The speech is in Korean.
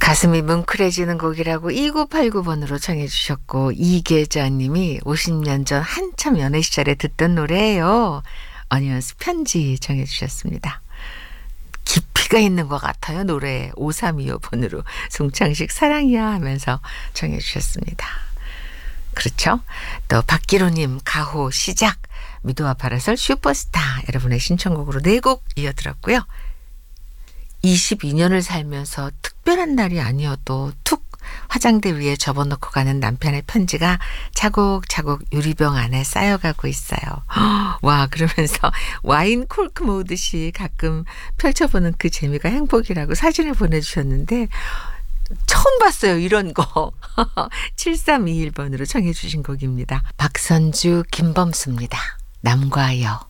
가슴이 뭉클해지는 곡이라고 2989번으로 청해 주셨고, 이계자님이 50년 전 한참 연애 시절에 듣던 노래예요. 어니언스 편지 청해 주셨습니다. 깊이가 있는 것 같아요. 노래에 5325번으로 송창식 사랑이야 하면서 청해 주셨습니다. 그렇죠? 또 박기로님 가호 시작, 미도와 파라솔 슈퍼스타, 여러분의 신청곡으로 4곡 이어들었고요. 22년을 살면서 특별한 날이 아니어도 툭 화장대 위에 접어놓고 가는 남편의 편지가 차곡차곡 유리병 안에 쌓여가고 있어요. 와, 그러면서 와인 콜크 모으듯이 가끔 펼쳐보는 그 재미가 행복이라고 사진을 보내주셨는데, 처음 봤어요, 이런 거. 7321번으로 청해 주신 곡입니다. 박선주, 김범수입니다. 남과 여.